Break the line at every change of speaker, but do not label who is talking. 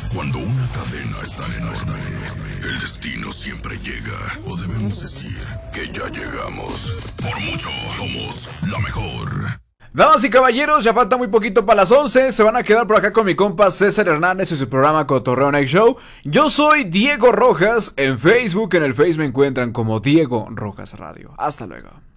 Cuando una cadena es tan enorme, el destino siempre llega. O debemos decir que ya llegamos. Por mucho, somos la mejor.
Damas y caballeros, ya falta muy poquito para las 11. Se van a quedar por acá con mi compa César Hernández y su programa Cotorreo Night Show. Yo soy Diego Rojas. En Facebook, en el Face me encuentran como Diego Rojas Radio. Hasta luego.